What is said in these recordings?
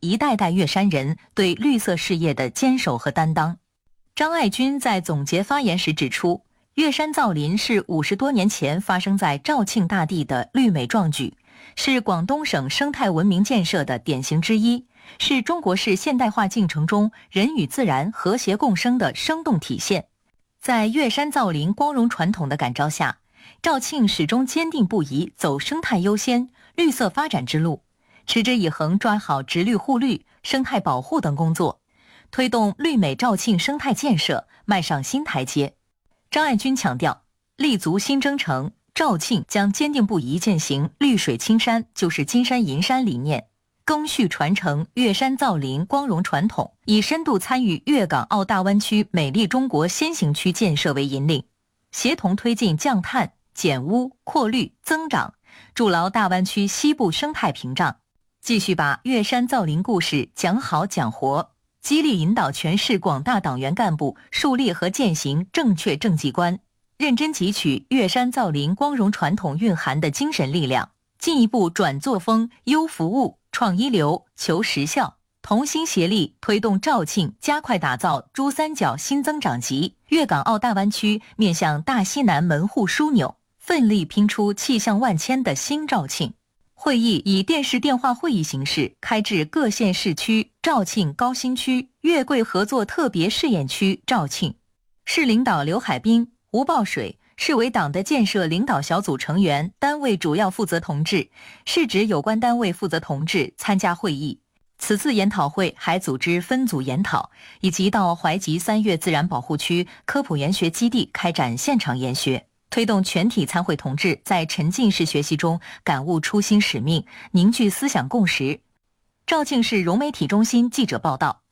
一代代乐山人对绿色事业的坚守和担当。张爱军在总结发言时指出，乐山造林是50多年前发生在肇庆大地的绿美壮举，是广东省生态文明建设的典型之一，是中国式现代化进程中人与自然和谐共生的生动体现。在乐山造林光荣传统的感召下，肇庆始终坚定不移走生态优先、绿色发展之路，持之以恒抓好植绿护绿、生态保护等工作，推动绿美肇庆生态建设迈上新台阶。张爱军强调，立足新征程，肇庆将坚定不移践行绿水青山就是金山银山理念，赓续传承乐山造林光荣传统，以深度参与粤港澳大湾区美丽中国先行区建设为引领，协同推进降碳、减污、扩绿、增长，筑牢大湾区西部生态屏障，继续把乐山造林故事讲好讲活，激励引导全市广大党员干部树立和践行正确政绩观，认真汲取乐山造林光荣传统蕴含的精神力量，进一步转作风、优服务、创一流、求实效，同心协力推动肇庆加快打造珠三角新增长极、粤港澳大湾区面向大西南门户枢纽，奋力拼出气象万千的新肇庆。会议以电视电话会议形式开至各县市区肇庆高新区粤桂合作特别试验区肇庆。市领导刘海滨、吴报水、市委党的建设领导小组成员、单位主要负责同志、市直有关单位负责同志参加会议。此次研讨会还组织分组研讨，以及到怀集3月自然保护区科普研学基地开展现场研学，推动全体参会同志在沉浸式学习中感悟初心使命，凝聚思想共识。肇庆市融媒体中心记者报道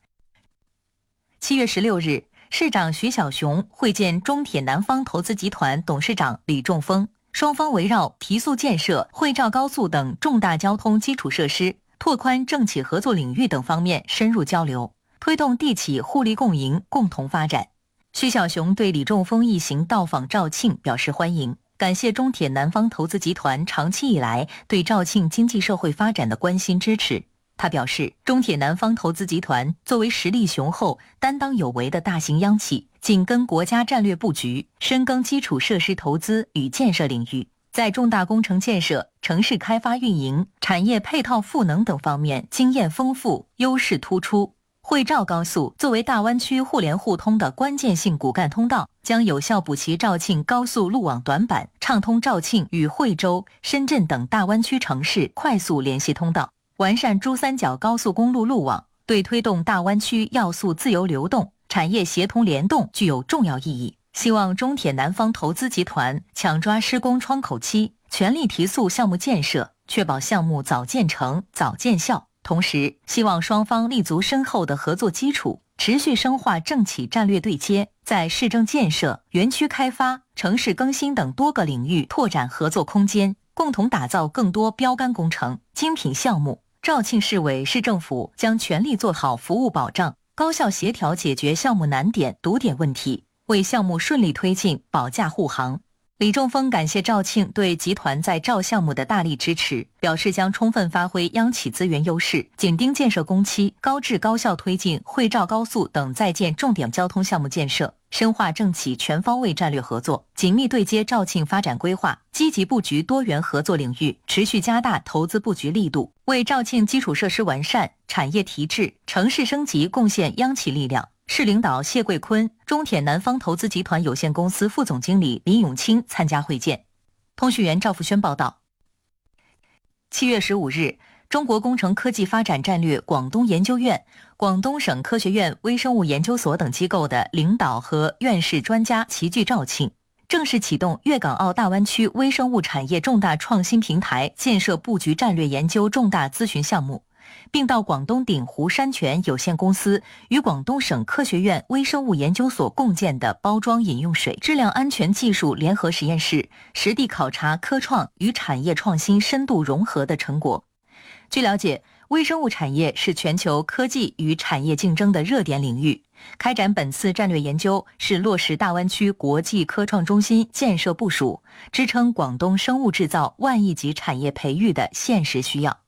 ，7月16日，市长徐小雄会见中铁南方投资集团董事长李仲峰，双方围绕提速建设惠肇高速等重大交通基础设施、拓宽政企合作领域等方面深入交流，推动地企互利共赢、共同发展。徐小雄对李仲峰一行到访肇庆表示欢迎，感谢中铁南方投资集团长期以来对肇庆经济社会发展的关心支持。他表示，中铁南方投资集团作为实力雄厚、担当有为的大型央企，紧跟国家战略布局，深耕基础设施投资与建设领域，在重大工程建设、城市开发运营、产业配套赋能等方面经验丰富、优势突出。惠肇高速作为大湾区互联互通的关键性骨干通道，将有效补齐肇庆高速路网短板，畅通肇庆与惠州、深圳等大湾区城市快速联系通道，完善珠三角高速公路路网，对推动大湾区要素自由流动、产业协同联动具有重要意义。希望中铁南方投资集团抢抓施工窗口期，全力提速项目建设，确保项目早建成、早见效。同时，希望双方立足深厚的合作基础，持续深化政企战略对接，在市政建设、园区开发、城市更新等多个领域拓展合作空间，共同打造更多标杆工程、精品项目。肇庆市委市政府将全力做好服务保障，高效协调解决项目难点、堵点问题，为项目顺利推进保驾护航。李仲峰感谢肇庆对集团在肇项目的大力支持，表示将充分发挥央企资源优势，紧盯建设工期，高质高效推进惠肇高速等在建重点交通项目建设，深化政企全方位战略合作，紧密对接肇庆发展规划，积极布局多元合作领域，持续加大投资布局力度，为肇庆基础设施完善、产业提质、城市升级贡献央企力量。市领导谢桂坤、中铁南方投资集团有限公司副总经理林永清参加会见。通讯员赵富轩报道。7月15日，中国工程科技发展战略广东研究院、广东省科学院微生物研究所等机构的领导和院士专家齐聚肇庆，正式启动粤港澳大湾区微生物产业重大创新平台建设布局战略研究重大咨询项目，并到广东鼎湖山泉有限公司与广东省科学院微生物研究所共建的包装饮用水质量安全技术联合实验室实地考察科创与产业创新深度融合的成果。据了解，微生物产业是全球科技与产业竞争的热点领域，开展本次战略研究是落实大湾区国际科创中心建设部署，支撑广东生物制造万亿级产业培育的现实需要。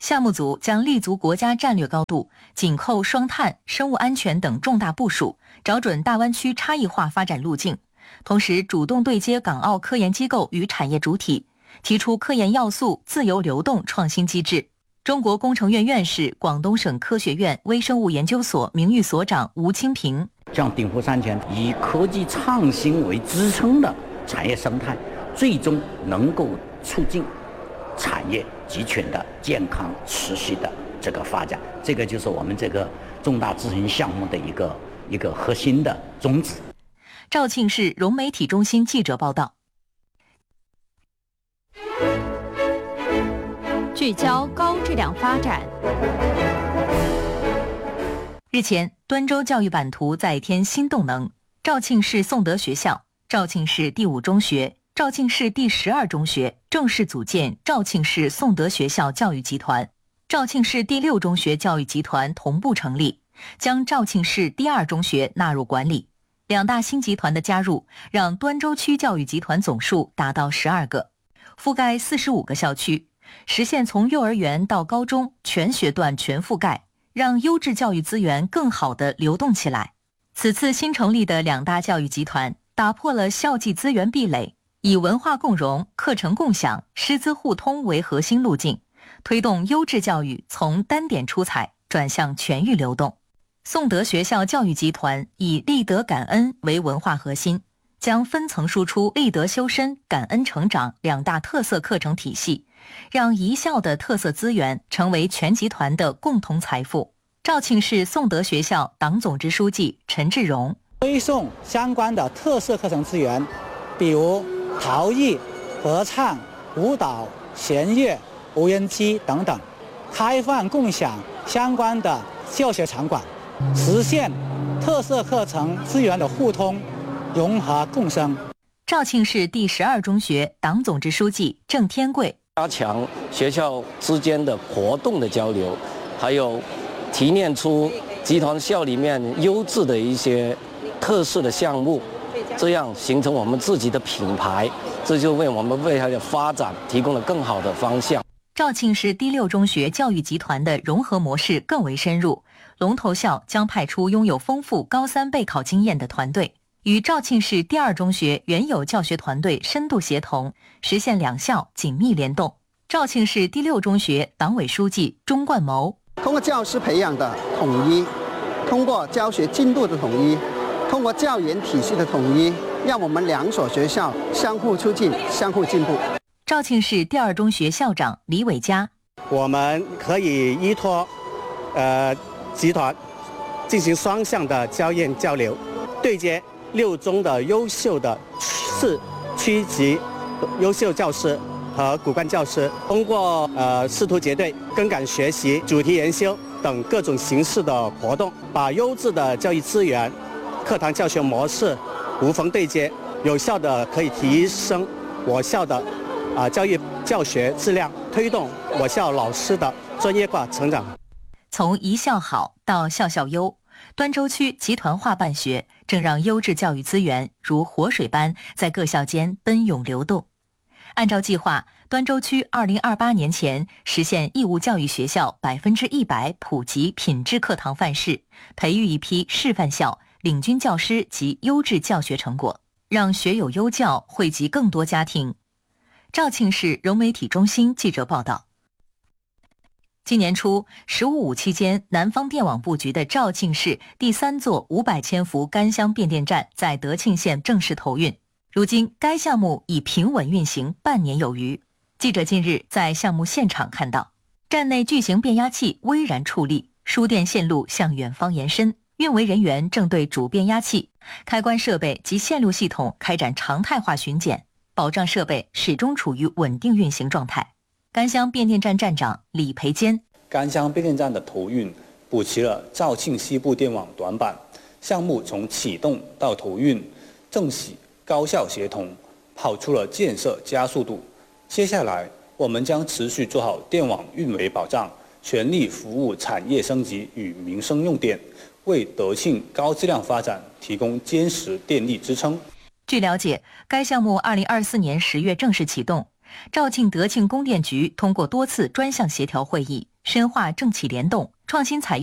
项目组将立足国家战略高度，紧扣双碳、生物安全等重大部署，找准大湾区差异化发展路径，同时主动对接港澳科研机构与产业主体，提出科研要素自由流动创新机制。中国工程院院士、广东省科学院微生物研究所名誉所长吴清平， 像鼎湖山泉以科技创新为支撑的产业生态，最终能够促进产业集群的健康持续的这个发展，这个就是我们这个重大咨询项目的一个核心的宗旨。 肇庆市融媒体中心记者报道。 聚焦高质量发展。 日前，端州教育版图再添新动能，肇庆市颂德学校、肇庆市第5中学、肇庆市第12中学正式组建肇庆市颂德学校教育集团，肇庆市第6中学教育集团同步成立，将肇庆市第2中学纳入管理。两大新集团的加入，让端州区教育集团总数达到12个，覆盖45个校区，实现从幼儿园到高中全学段全覆盖，让优质教育资源更好地流动起来。此次新成立的两大教育集团，打破了校际资源壁垒，以文化共融、课程共享、师资互通为核心路径，推动优质教育从单点出彩转向全域流动。颂德学校教育集团以立德感恩为文化核心，将分层输出立德修身、感恩成长两大特色课程体系，让一校的特色资源成为全集团的共同财富。肇庆市颂德学校党总支书记陈志荣， 推送相关的特色课程资源，比如陶艺、合唱、舞蹈、弦乐、无人机等等，开放共享相关的教学场馆，实现特色课程资源的互通、融合共生。 肇庆市第12中学党总支书记郑天贵， 加强学校之间的活动的交流，还有提炼出集团校里面优质的一些特色的项目，这样形成我们自己的品牌，这就为我们未来的发展提供了更好的方向。 肇庆市第6中学教育集团的融合模式更为深入，龙头校将派出拥有丰富高3备考经验的团队，与肇庆市第2中学原有教学团队深度协同，实现两校紧密联动。肇庆市第6中学党委书记钟冠谋， 通过教师培养的统一，通过教学进度的统一，通过教研体系的统一，让我们两所学校相互促进、相互进步。 肇庆市第2中学校长李伟佳， 我们可以依托集团进行双向的交验交流，对接6中的优秀的市区级优秀教师和骨干教师，通过师徒结对、跟岗学习、主题研修等各种形式的活动，把优质的教育资源、课堂教学模式无缝对接，有效的可以提升我校的教育教学质量，推动我校老师的专业化成长。 从一校好到校校优，端州区集团化办学正让优质教育资源如活水般在各校间奔涌流动。按照计划，端州区2028年前实现义务教育学校100%普及品质课堂范式，培育一批示范校、领军教师及优质教学成果，让学有优教惠及更多家庭。肇庆市融媒体中心记者报道，今年初，15.5期间，南方电网布局的肇庆市第3座500千伏干箱变电站在德庆县正式投运。如今，该项目已平稳运行半年有余。记者近日在项目现场看到，站内巨型变压器巍然矗立，输电线路向远方延伸，运维人员正对主变压器、开关设备及线路系统开展常态化巡检，保障设备始终处于稳定运行状态。干箱变电站站长李培坚， 干箱变电站的投运补齐了肇庆西部电网短板，项目从启动到投运正喜高效协同，跑出了建设加速度。接下来我们将持续做好电网运维保障，全力服务产业升级与民生用电，为德庆高质量发展提供坚实电力支撑。 据了解，该项目2024年10月正式启动。肇庆德庆供电局通过多次专项协调会议， 深化政企联动，创新采用